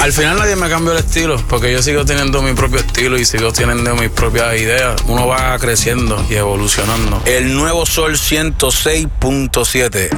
Al final nadie me cambió el estilo, porque yo sigo teniendo mi propio estilo y sigo teniendo mis propias ideas. Uno va creciendo y evolucionando. El nuevo Sol 106.7.